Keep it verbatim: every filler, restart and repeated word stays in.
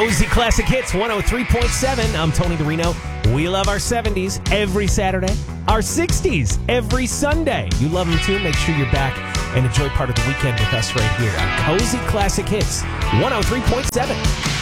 Cozy Classic Hits one oh three point seven. I'm Tony DeRino. We love our seventies every Saturday, our sixties every Sunday. You love them too? Make sure you're back and enjoy part of the weekend with us right here on Cozy Classic Hits one oh three point seven.